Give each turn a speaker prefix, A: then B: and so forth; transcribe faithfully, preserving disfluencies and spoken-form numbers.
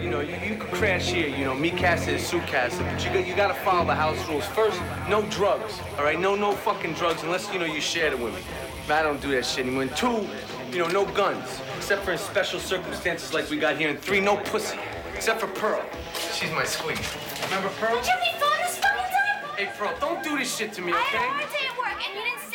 A: you know, you, you can crash here, you know, me casa is su casa, but you got, you gotta follow the house rules. First, no drugs, all right? No, no fucking drugs unless, you know, you share them with me. I don't do that shit anymore. And two, you know, no guns, except for in special circumstances like we got here. And three, no pussy, except for Pearl. She's my squeak. Remember Pearl?
B: Would you be fun this fucking time?
A: Hey, Pearl, don't do this shit to me, okay?
B: I had a hard day at work, and you didn't